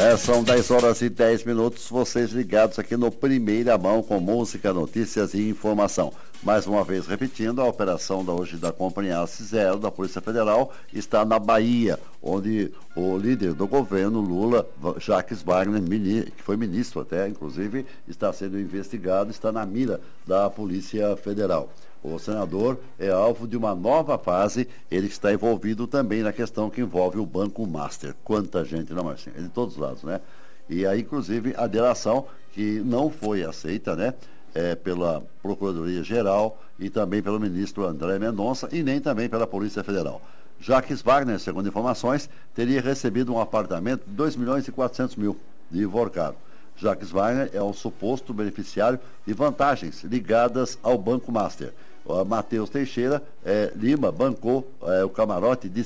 São 10 horas e 10 minutos, vocês ligados aqui no Primeira Mão com música, notícias e informação. Mais uma vez repetindo, a operação hoje da Companhia AC0 da Polícia Federal está na Bahia, onde o líder do governo, Lula, Jacques Wagner, que foi ministro até, inclusive, está sendo investigado, está na mira da Polícia Federal. O senador é alvo de uma nova fase, ele está envolvido também na questão que envolve o Banco Master. Quanta gente, não, Marcinho? É de todos os lados, né? E aí, inclusive, a delação que não foi aceita, né? Pela Procuradoria-Geral e também pelo ministro André Mendonça e nem também pela Polícia Federal. Jacques Wagner, segundo informações, teria recebido um apartamento de 2.400.000 de Vorcado. Jacques Wagner é um suposto beneficiário de vantagens ligadas ao Banco Master. O Matheus Teixeira Lima bancou o camarote de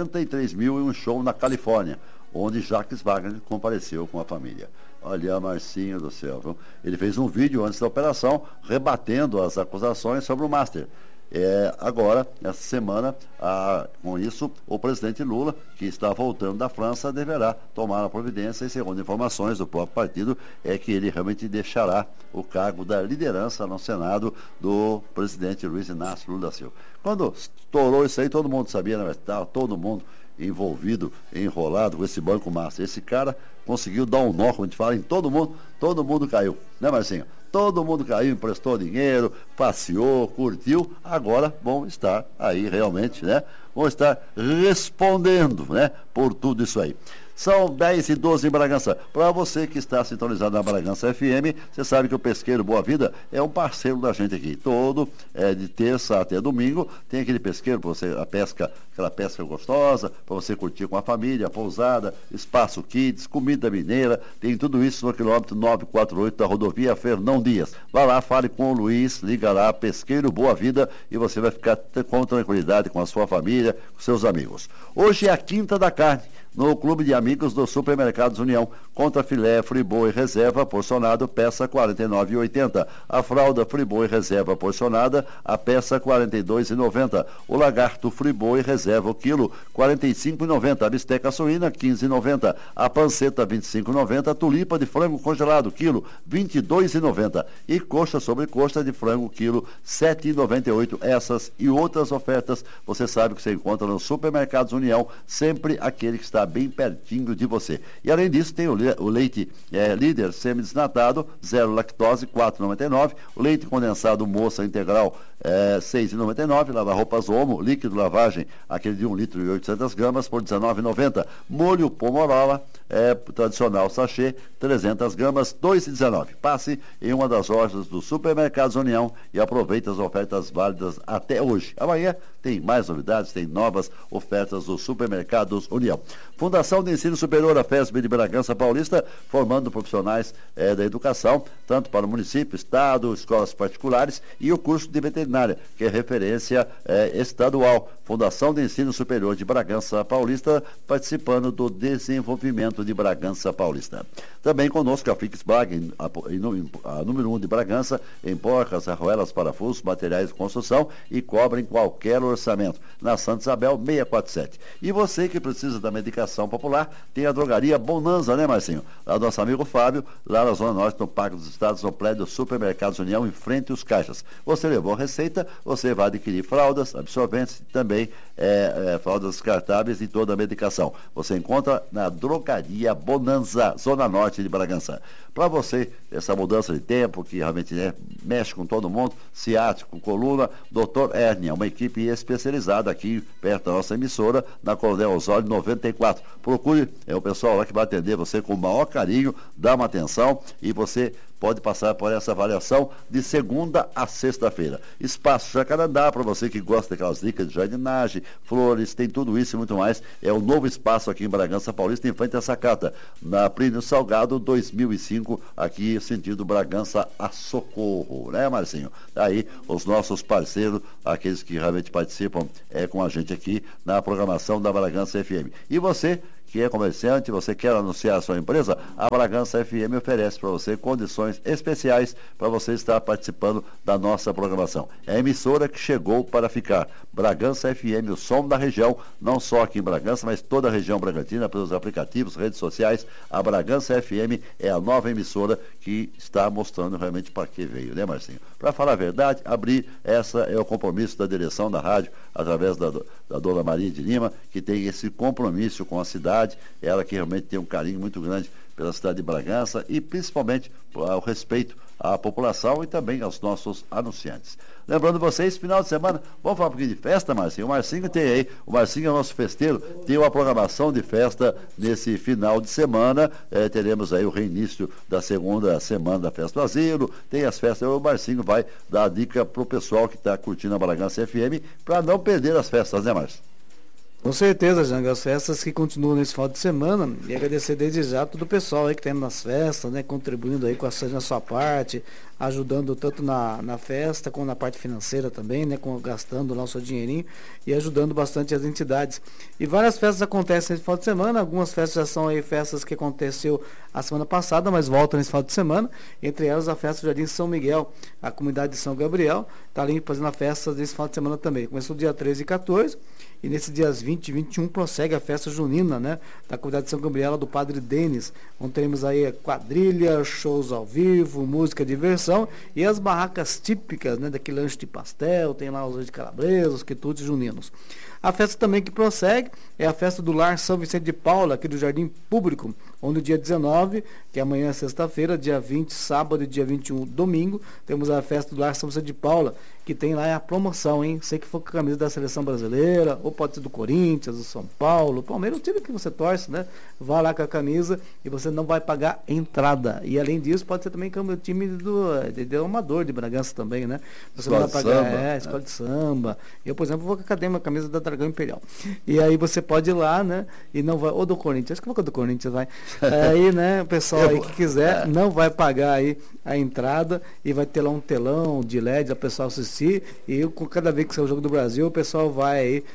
63 mil em um show na Califórnia, onde Jacques Wagner compareceu com a família. Olha, Marcinho do céu, viu? Ele fez um vídeo antes da operação rebatendo as acusações sobre o Master. Agora, essa semana, com isso, o presidente Lula, que está voltando da França, deverá tomar a providência e, segundo informações do próprio partido, é que ele realmente deixará o cargo da liderança no Senado do presidente Luiz Inácio Lula da Silva. Quando estourou isso aí, todo mundo sabia, né? Estava todo mundo envolvido, enrolado com esse Banco Master. Esse cara conseguiu dar um nó, como a gente fala, em todo mundo caiu, né, Marcinho? Todo mundo caiu, emprestou dinheiro, passeou, curtiu, agora vão estar aí realmente, né? Vão estar respondendo, né, por tudo isso aí. São 10 e 12 em Bragança. Para você que está sintonizado na Bragança FM, você sabe que o Pesqueiro Boa Vida é um parceiro da gente aqui. De terça até domingo, tem aquele pesqueiro para você, aquela pesca gostosa, para você curtir com a família, pousada, espaço kids, comida mineira, tem tudo isso no quilômetro 948 da rodovia Fernão Dias. Vá lá, fale com o Luiz, liga lá, Pesqueiro Boa Vida, e você vai ficar com tranquilidade com a sua família, com seus amigos. Hoje é a Quinta da Carne, no Clube de Amigos do Supermercados União. Contra filé, friboi reserva, porcionado, peça R$ 49,80. A fralda friboi reserva porcionada, a peça R$ 42,90. O lagarto friboi reserva o quilo, R$ 45,90. A bisteca suína, R$ 15,90. A panceta, R$ 25,90. A tulipa de frango congelado, quilo, R$ 22,90. E coxa sobre coxa de frango, quilo, R$ 7,98. Essas e outras ofertas, você sabe que você encontra no Supermercados União, sempre aquele que está bem pertinho de você. E além disso, tem o leite líder semi-desnatado, zero lactose, R$ 4,99. O leite condensado moça integral, R$ 6,99. Lava-roupas Omo, líquido lavagem, aquele de 1 litro e 800 gramas, por R$ 19,90. Molho Pomorola, tradicional sachê, 300 gramas, R$ 2,19. Passe em uma das lojas do Supermercados União e aproveite as ofertas válidas até hoje. Amanhã tem mais novidades, tem novas ofertas do Supermercados União. Fundação de Ensino Superior, a FESB de Bragança Paulista, formando profissionais da educação, tanto para o município, estado, escolas particulares e o curso de veterinária, que é referência estadual. Fundação de Ensino Superior de Bragança Paulista, participando do desenvolvimento de Bragança Paulista. Também conosco a Fixbag, a número 1 de Bragança, em porcas, arruelas, parafusos, materiais de construção e cobra em qualquer orçamento. Na Santa Isabel, 647. E você que precisa da medicação popular, tem a drogaria Bonanza, né, Marcinho? Lá do nosso amigo Fábio, lá na Zona Norte, no Parque dos Estados, no prédio Supermercados União, em frente aos caixas. Você levou a receita, você vai adquirir fraldas, absorventes e também fraldas descartáveis e toda a medicação. Você encontra na drogaria Bonanza, Zona Norte de Bragança. Para você, essa mudança de tempo, que realmente mexe com todo mundo, ciático, coluna, Dr. Hérnia, uma equipe especializada aqui perto da nossa emissora, na Coronel Osório 94. Procure o pessoal lá que vai atender você com o maior carinho, dá uma atenção e você pode passar por essa avaliação de segunda a sexta-feira. Espaço Jacarandá, para você que gosta daquelas dicas de jardinagem, flores, tem tudo isso e muito mais. É o novo espaço aqui em Bragança Paulista, em frente a Sacata, na Plínio Salgado 2005, aqui sentido Bragança a Socorro, né, Marcinho? Aí os nossos parceiros, aqueles que realmente participam com a gente aqui na programação da Bragança FM. E você que é comerciante, você quer anunciar a sua empresa, a Bragança FM oferece para você condições especiais para você estar participando da nossa programação. É a emissora que chegou para ficar. Bragança FM, o som da região, não só aqui em Bragança, mas toda a região bragantina, pelos aplicativos, redes sociais. A Bragança FM é a nova emissora que está mostrando realmente para que veio, né, Marcinho? Para falar a verdade, abrir, essa é o compromisso da direção da rádio, através da dona Maria de Lima, que tem esse compromisso com a cidade, ela que realmente tem um carinho muito grande pela cidade de Bragança e principalmente o respeito à população e também aos nossos anunciantes. Lembrando vocês, final de semana, vamos falar um pouquinho de festa, Marcinho? O Marcinho tem aí, o Marcinho é o nosso festeiro, tem uma programação de festa nesse final de semana, teremos aí o reinício da segunda semana da Festa do Asilo, tem as festas, o Marcinho vai dar a dica pro pessoal que está curtindo a Bragança FM, para não perder as festas, né, Márcio? Com certeza, Janga, as festas que continuam nesse final de semana, e agradecer desde já todo o pessoal aí que está indo nas festas, né, contribuindo aí com a sua parte, ajudando tanto na festa como na parte financeira também, né, gastando lá o seu dinheirinho e ajudando bastante as entidades. E várias festas acontecem nesse final de semana, algumas festas já são aí festas que aconteceu a semana passada, mas voltam nesse final de semana, entre elas a festa do Jardim São Miguel, a comunidade de São Gabriel, está ali fazendo a festa desse final de semana também. Começou dia 13 e 14, e nesses dias 20 e 21 prossegue a festa junina, né, da comunidade de São Gabriel, do Padre Denis, onde teremos aí quadrilha, shows ao vivo, música, diversão e as barracas típicas, né, daquele lanche de pastel, tem lá os lanches de calabresa, os quitutes juninos. A festa também que prossegue é a festa do Lar São Vicente de Paula, aqui do Jardim Público, onde o dia 19, que amanhã é sexta-feira, dia 20, sábado e dia 21, domingo, temos a festa do Lar São Vicente de Paula, que tem lá a promoção, hein? Sei que for com a camisa da seleção brasileira, ou pode ser do Corinthians, do São Paulo, Palmeiras, o time que você torce, né? Vá lá com a camisa e você não vai pagar entrada. E além disso, pode ser também o time do amador de Bragança também, né? Você não vai pagar, escola de samba. Eu, por exemplo, vou com a camisa da Dragão Imperial. E aí você pode ir lá, né? E não vai, ou do Corinthians, acho que vou com a do Corinthians, vai. Aí, né, o pessoal aí que quiser, não vai pagar aí a entrada e vai ter lá um telão de LED, a pessoa assistir. E cada vez que sair o Jogo do Brasil, o pessoal vai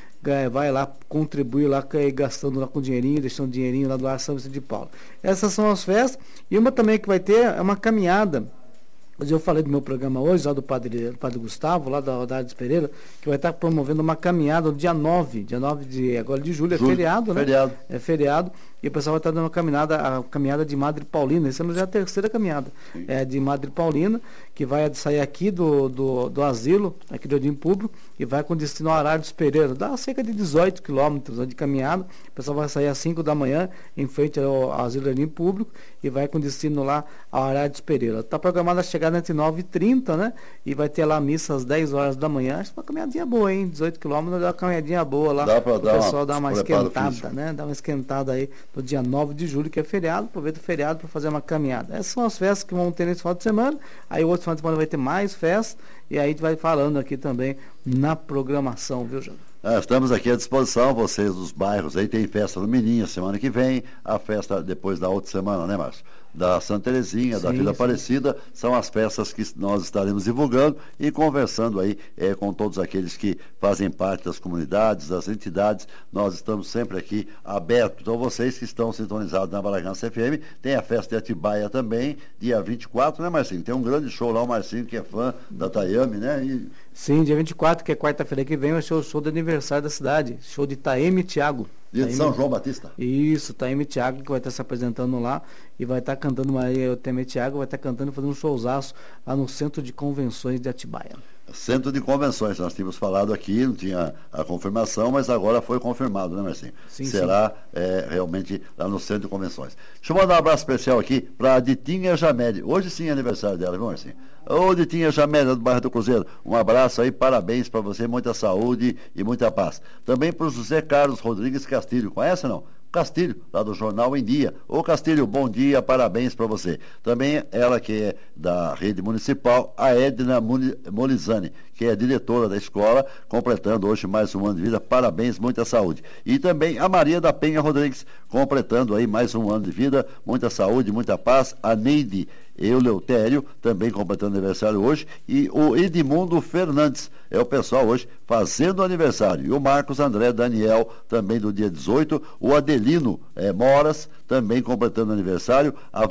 lá contribuir lá, gastando lá com dinheirinho, deixando dinheirinho lá do Lar São Vicente de Paula. Essas são as festas. E uma também que vai ter é uma caminhada. Eu falei do meu programa hoje, lá do Padre Gustavo, lá da Rodades Pereira, que vai estar promovendo uma caminhada no dia 9 de julho, é feriado, né? Feriado. É feriado. E o pessoal vai estar dando a caminhada de Madre Paulina. Essa já é a terceira caminhada. Sim. É de Madre Paulina, que vai sair aqui do asilo, aqui do Jardim Público, e vai com destino ao Arardes Pereira. Dá cerca de 18 quilômetros de caminhada. O pessoal vai sair às 5 da manhã, em frente ao asilo do Jardim Público, e vai com destino lá ao Arardes Pereira. Está programada a chegada entre 9h30, né? E vai ter lá a missa às 10 horas da manhã. Acho que é uma caminhadinha boa, hein? 18 quilômetros, dá uma caminhadinha boa lá. Dá para o pessoal dar uma esquentada, físico, né? Dar uma esquentada aí no dia 9 de julho, que é feriado. Aproveita o feriado para fazer uma caminhada. Essas são as festas que vão ter nesse final de semana. Aí o outro final de semana vai ter mais festas. E aí a gente vai falando aqui também na programação, viu, João? Estamos aqui à disposição, vocês dos bairros. Aí tem festa no Mininha semana que vem, a festa depois da outra semana, né, Márcio? Da Santa Terezinha, sim, da Vila Aparecida, são as festas que nós estaremos divulgando e conversando aí com todos aqueles que fazem parte das comunidades, das entidades. Nós estamos sempre aqui abertos. Então vocês que estão sintonizados na Bragança FM, tem a festa de Atibaia também, dia 24, né, Marcinho? Tem um grande show lá, o Marcinho que é fã da Tayame, né? Sim, dia 24, que é quarta-feira que vem, vai ser o show de aniversário da cidade, show de Taeme e Thiago. De São João Batista. Isso, Taeme e Thiago, que vai estar se apresentando lá e vai estar cantando, o Taeme e Thiago vai estar cantando e fazendo um showzaço lá no Centro de Convenções de Atibaia. Centro de Convenções, nós tínhamos falado aqui, não tinha a confirmação, mas agora foi confirmado, né, Marcinho? Sim, será realmente lá no Centro de Convenções. Deixa eu mandar um abraço especial aqui para a Ditinha Jameli. Hoje sim é aniversário dela, viu, Marcinho? Ô, Ditinha Jameli, do bairro do Cruzeiro, um abraço aí, parabéns para você, muita saúde e muita paz. Também para o José Carlos Rodrigues Castilho, conhece ou não? Castilho, lá do Jornal em Dia. Ô Castilho, bom dia, parabéns para você. Também ela que é da rede municipal, a Edna Molizani, que é diretora da escola, completando hoje mais um ano de vida, parabéns, muita saúde. E também a Maria da Penha Rodrigues, completando aí mais um ano de vida, muita saúde, muita paz. A Neide Eleutério, também completando aniversário hoje, e o Edmundo Fernandes, é o pessoal hoje fazendo aniversário. E o Marcos André Daniel, também do dia 18, o Adelino Moras, também completando aniversário, a